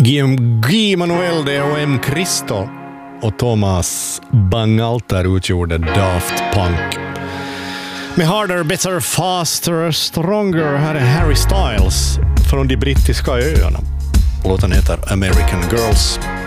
Guy Manuel de och M. Cristo och Thomas Bangalter utgjorde Daft Punk. Med Harder, Better, Faster, Stronger, här är Harry Styles från de brittiska öarna. Låten heter American Girls.